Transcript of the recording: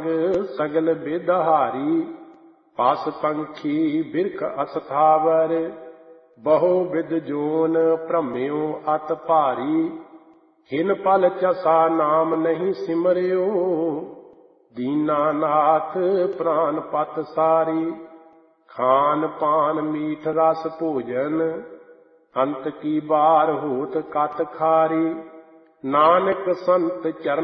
सगल बिदहारी। पास पंखी बिरख अस्थावर, बहु बिद जोन भ्रम्यो अत भारी। हिन पल चसा नाम नहीं सिमरियो, दीनानाथ प्राण पत सारी। खान पान मीठ रस भोजन, अंत की बार होत कत खारी। नानक संत चरण